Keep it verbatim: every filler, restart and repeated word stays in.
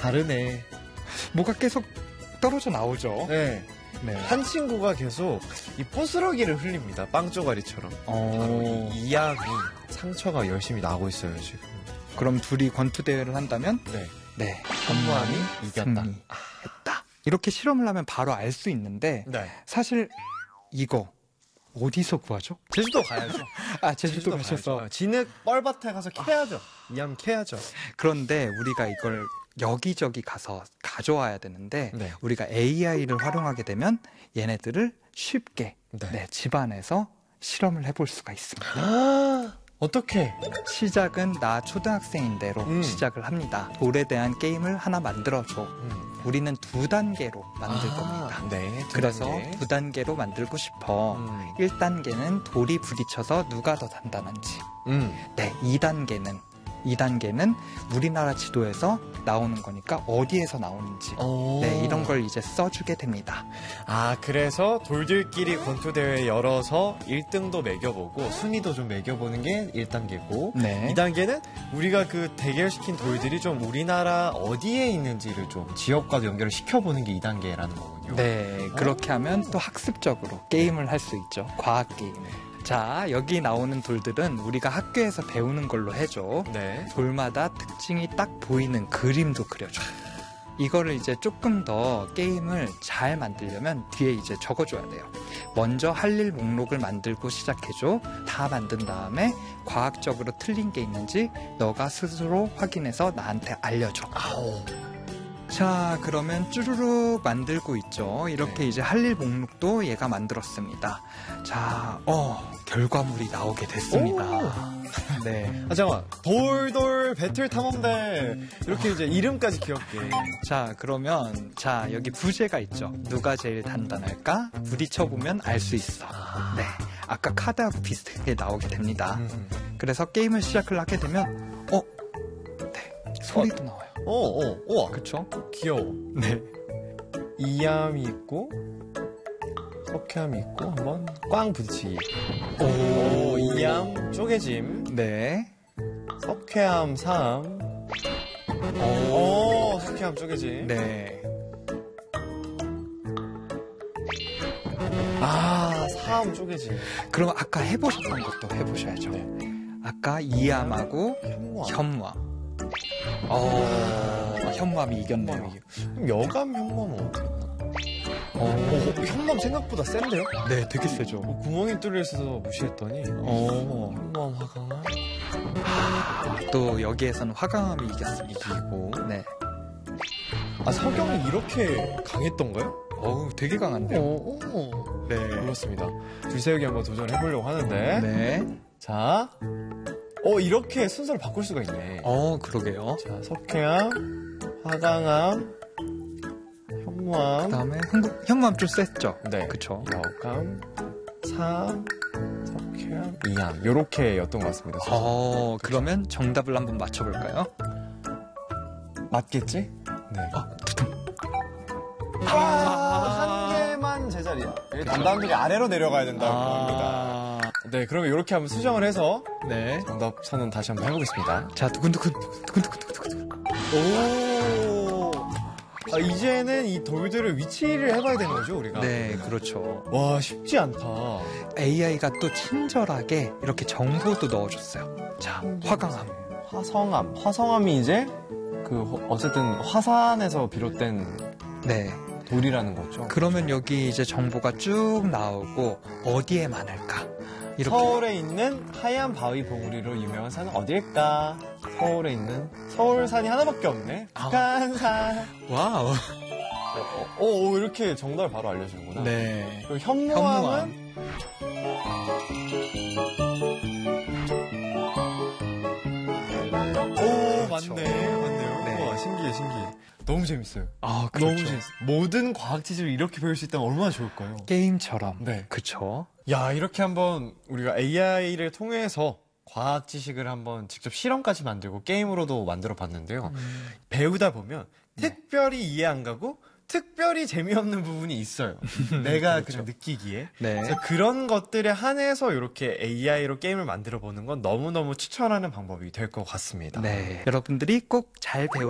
다르네. 뭐가 계속 떨어져 나오죠. 네. 네. 한 친구가 계속 이 부스러기를 흘립니다. 빵 쪼가리처럼. 어... 이 이암이 상처가 열심히 나고 있어요, 지금. 그럼 둘이 권투 대회를 한다면 네. 네. 현무암이 이겼다. 승리했다. 이렇게 실험을 하면 바로 알 수 있는데 네. 사실 이거 어디서 구하죠? 제주도 가야죠. 아, 제주도, 제주도 가셔서. 가야죠. 진흙 뻘밭에 가서 캐야죠. 이암 캐야죠. 그런데 우리가 이걸 여기저기 가서 가져와야 되는데 네. 우리가 에이아이를 활용하게 되면 얘네들을 쉽게 네. 네, 집안에서 실험을 해볼 수가 있습니다. 아, 어떻게? 시작은 나 초등학생인데로 음. 시작을 합니다. 돌에 대한 게임을 하나 만들어줘. 음. 우리는 두 단계로 만들 아, 겁니다. 네. 두 그래서 단계. 두 단계로 만들고 싶어. 음. 일 단계는 돌이 부딪혀서 누가 더 단단한지. 음. 네, 이 단계는 이 단계는 우리나라 지도에서 나오는 거니까 어디에서 나오는지. 오. 네, 이런 걸 이제 써주게 됩니다. 아, 그래서 돌들끼리 권투대회 열어서 일 등도 매겨보고 순위도 좀 매겨보는 게 일 단계고 네. 이 단계는 우리가 그 대결시킨 돌들이 좀 우리나라 어디에 있는지를 좀 지역과도 연결을 시켜보는 게 이 단계라는 거군요. 네, 그렇게 하면 또 학습적으로 게임을 할 수 있죠. 과학 게임. 자, 여기 나오는 돌들은 우리가 학교에서 배우는 걸로 해줘. 네. 돌마다 특징이 딱 보이는 그림도 그려줘. 이거를 이제 조금 더 게임을 잘 만들려면 뒤에 이제 적어줘야 돼요. 먼저 할 일 목록을 만들고 시작해줘. 다 만든 다음에 과학적으로 틀린 게 있는지 너가 스스로 확인해서 나한테 알려줘. 아오. 자, 그러면 쭈루룩 만들고 있죠. 이렇게 네. 이제 할 일 목록도 얘가 만들었습니다. 자, 어, 결과물이 나오게 됐습니다. 네. 아, 잠깐만. 돌돌 배틀 탐험대. 이렇게 이제 이름까지 귀엽게. 자, 그러면, 자, 여기 부제가 있죠. 누가 제일 단단할까? 부딪혀보면 알 수 있어. 네. 아까 카드하고 비슷하게 나오게 됩니다. 음. 그래서 게임을 시작을 하게 되면, 어? 네. 소리도 나와요. 어, 어, 우와. 그쵸? 귀여워. 네. 이암이 있고, 석회암이 있고, 한번 꽝 부딪히기. 오, 오, 이암 쪼개짐. 네. 석회암 삼. 오, 석회암 쪼개짐. 네. 아, 사암 쪼개짐. 그럼 아까 해보셨던 것도 해보셔야죠. 네. 아까 이암하고 현무암. 현무암. 어, 현무암이 이겼네요. 그럼 여감 현무암은 어떻게 했나? 어, 어, 현무암 생각보다 센데요? 네, 되게 세죠. 어, 구멍이 뚫려 있어서 무시했더니 어, 현무암 화강암 또 여기에서는 화강암이 이겼습니다. 이기고. 네. 아, 석영이 이렇게 강했던가요? 어우, 되게 강한데요. 오, 오. 네. 그렇습니다. 줄세우기 한번 도전해보려고 하는데. 네. 자, 어, 이렇게 순서를 바꿀 수가 있네. 어, 그러게요. 자, 석회암, 화강암, 현무암, 그 다음에 현무암 좀 셌죠? 네. 그쵸. 여감, 삼, 석회암, 이암. 요렇게 였던 것 같습니다. 어, 그러면 정답을 한번 맞춰볼까요? 맞겠지? 네. 아, 두둥. 아, 한 개만 제자리야. 담당들이 아래로 내려가야 된다고 합니다. 아, 네, 그러면 이렇게 한번 수정을 해서 네. 정답 선언 다시 한번 해보겠습니다. 자, 두근두근, 두근두근두근두근. 오! 아, 이제는 이 돌들을 위치를 해봐야 되는 거죠, 우리가? 네, 그렇죠. 와, 쉽지 않다. 에이아이가 또 친절하게 이렇게 정보도 넣어줬어요. 자, 화강암. 화성암. 화성암이 이제 그 호- 어쨌든 화산에서 비롯된 네. 돌이라는 거죠. 그러면 여기 이제 정보가 쭉 나오고 어디에 많을까? 이렇게. 서울에 있는 하얀 바위 봉우리로 유명한 산은 어딜까? 서울에 있는 서울산이 하나밖에 없네. 아. 북한산. 와우. 어, 어, 어, 이렇게 정답을 바로 알려주는구나. 네. 그리고 현무암은 오, 그렇죠. 맞네. 맞네요. 네. 우와, 신기해, 신기해. 너무 재밌어요. 아, 너무 그렇죠. 재밌어요. 모든 과학 지식을 이렇게 배울 수 있다면 얼마나 좋을까요? 게임처럼. 네. 그쵸. 야, 이렇게 한번 우리가 에이아이를 통해서 과학 지식을 한번 직접 실험까지 만들고 게임으로도 만들어 봤는데요. 음. 배우다 보면 네. 특별히 이해 안 가고 특별히 재미없는 부분이 있어요. 내가 그렇죠. 그냥 느끼기에. 네. 그래서 그런 것들에 한해서 이렇게 에이아이로 게임을 만들어 보는 건 너무너무 추천하는 방법이 될 것 같습니다. 네. 여러분들이 꼭 잘 배우